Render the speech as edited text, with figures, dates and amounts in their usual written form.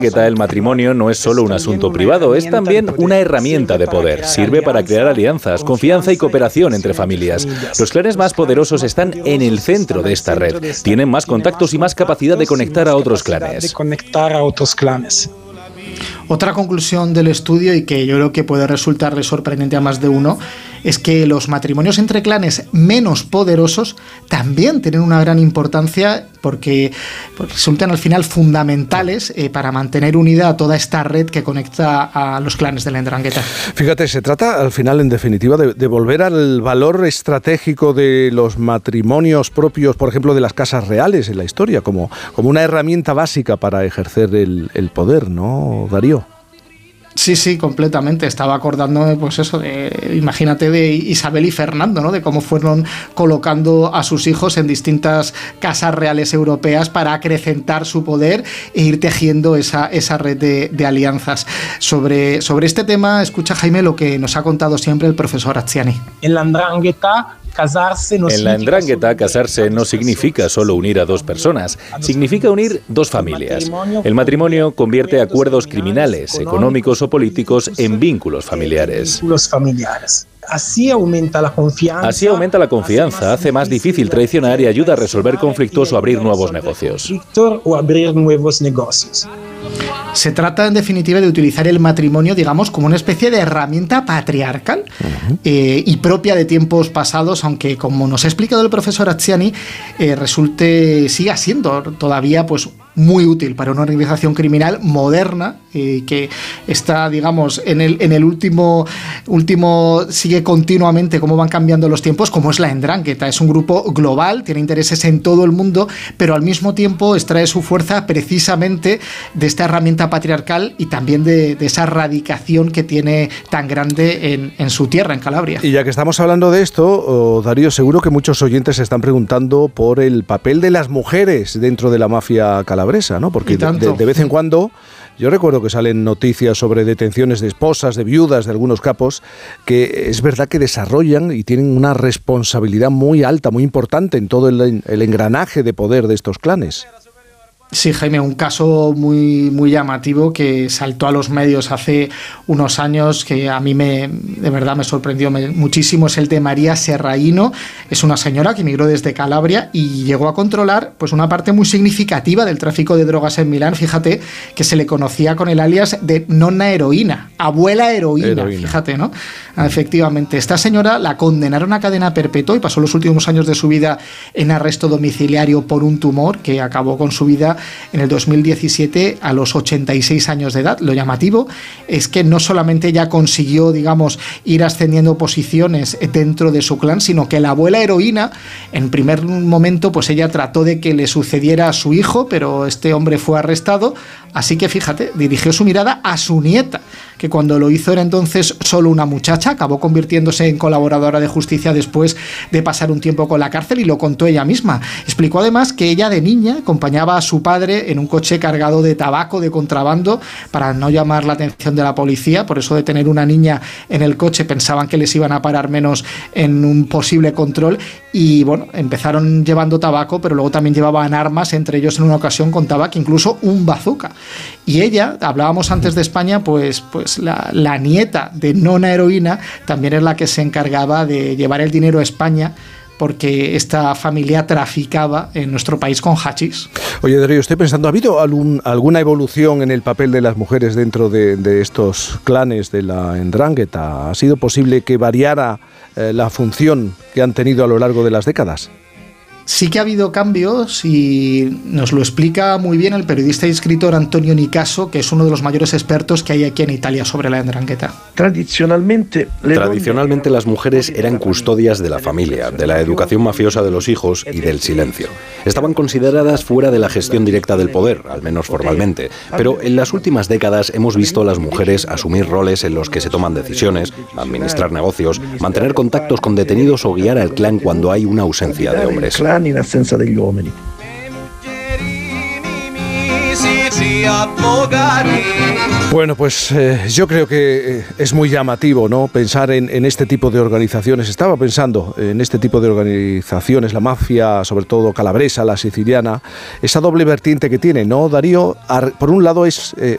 El matrimonio no es solo un asunto privado, es también una herramienta de poder. Sirve para crear alianzas, confianza y cooperación entre familias. Los clanes más poderosos están en el centro de esta red. Tienen más contactos y más capacidad de conectar a otros clanes. Otra conclusión del estudio, y que yo creo que puede resultarle sorprendente a más de uno, es que los matrimonios entre clanes menos poderosos también tienen una gran importancia porque resultan al final fundamentales para mantener unida toda esta red que conecta a los clanes de la Ndrangheta. Fíjate, se trata al final, en definitiva, de volver al valor estratégico de los matrimonios propios, por ejemplo, de las casas reales en la historia, como una herramienta básica para ejercer el poder, ¿no, Darío? Sí, completamente. Estaba acordándome, pues eso, imagínate de Isabel y Fernando, ¿no? De cómo fueron colocando a sus hijos en distintas casas reales europeas para acrecentar su poder e ir tejiendo esa red de alianzas. Sobre este tema, escucha, Jaime, lo que nos ha contado siempre el profesor Azziani. En la Ndrangheta, casarse no significa solo unir a dos personas, significa unir dos familias. El matrimonio convierte acuerdos criminales, económicos o políticos en vínculos familiares. Así aumenta la confianza, hace más difícil traicionar y ayuda a resolver conflictos o abrir nuevos negocios. Se trata, en definitiva, de utilizar el matrimonio, digamos, como una especie de herramienta patriarcal y propia de tiempos pasados, aunque, como nos ha explicado el profesor Azziani, siga siendo todavía, pues, muy útil para una organización criminal moderna que está, digamos, en el último sigue continuamente cómo van cambiando los tiempos, como es la Ndrangheta. Es un grupo global, tiene intereses en todo el mundo, pero al mismo tiempo extrae su fuerza precisamente de esta herramienta patriarcal y también de esa radicación que tiene tan grande en su tierra, en Calabria. Y ya que estamos hablando de esto, Darío, seguro que muchos oyentes se están preguntando por el papel de las mujeres dentro de la mafia calabresa, ¿no? Porque de vez en cuando yo recuerdo que salen noticias sobre detenciones de esposas, de viudas, de algunos capos, que es verdad que desarrollan y tienen una responsabilidad muy alta, muy importante en todo el engranaje de poder de estos clanes. Sí, Jaime, un caso muy, muy llamativo que saltó a los medios hace unos años, que a mí de verdad me sorprendió muchísimo, es el de María Serraino. Es una señora que emigró desde Calabria y llegó a controlar, pues, una parte muy significativa del tráfico de drogas en Milán. Fíjate que se le conocía con el alias de nonna heroína, abuela heroína. Fíjate, ¿no? Efectivamente, esta señora la condenaron a cadena perpetua y pasó los últimos años de su vida en arresto domiciliario por un tumor que acabó con su vida en el 2017 a los 86 años de edad. Lo llamativo es que no solamente ella consiguió, digamos, ir ascendiendo posiciones dentro de su clan, sino que la abuela heroína, en primer momento, pues ella trató de que le sucediera a su hijo, pero este hombre fue arrestado, así que fíjate, dirigió su mirada a su nieta, que cuando lo hizo era entonces solo una muchacha, acabó convirtiéndose en colaboradora de justicia después de pasar un tiempo con la cárcel, y lo contó ella misma. Explicó además que ella de niña acompañaba a su padre en un coche cargado de tabaco de contrabando para no llamar la atención de la policía. Por eso, de tener una niña en el coche, pensaban que les iban a parar menos en un posible control, y bueno, empezaron llevando tabaco, pero luego también llevaban armas. Entre ellos, en una ocasión contaba que incluso un bazooka. Y ella, hablábamos antes de España, pues la nieta de nonna heroína también es la que se encargaba de llevar el dinero a España, porque esta familia traficaba en nuestro país con hachís. Oye, Darío, estoy pensando, ¿ha habido alguna evolución en el papel de las mujeres dentro de estos clanes de la Ndrangheta? ¿Ha sido posible que variara la función que han tenido a lo largo de las décadas? Sí que ha habido cambios, y nos lo explica muy bien el periodista y escritor Antonio Nicaso, que es uno de los mayores expertos que hay aquí en Italia sobre la Ndrangheta. Tradicionalmente las mujeres eran custodias de la familia, de la educación mafiosa de los hijos y del silencio. Estaban consideradas fuera de la gestión directa del poder, al menos formalmente, pero en las últimas décadas hemos visto a las mujeres asumir roles en los que se toman decisiones, administrar negocios, mantener contactos con detenidos o guiar al clan cuando hay una ausencia de hombres. In assenza degli uomini. Bueno, pues yo creo que es muy llamativo, ¿no?, pensar en este tipo de organizaciones. Estaba pensando en este tipo de organizaciones, la mafia, sobre todo calabresa, la siciliana, esa doble vertiente que tiene, ¿no, Darío? Por un lado es